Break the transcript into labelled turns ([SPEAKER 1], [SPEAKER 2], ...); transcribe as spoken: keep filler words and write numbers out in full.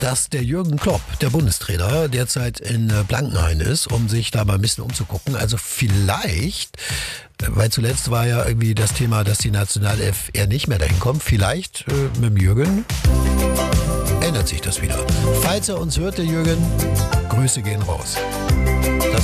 [SPEAKER 1] dass der Jürgen Klopp, der Bundestrainer, derzeit in äh, Blankenhain ist, um sich da mal ein bisschen umzugucken. Also vielleicht, äh, weil zuletzt war ja irgendwie das Thema, dass die Nationalelf eher nicht mehr dahin kommt, vielleicht äh, mit dem Jürgen ändert sich das wieder. Falls er uns hört, der Jürgen, Grüße gehen raus. Das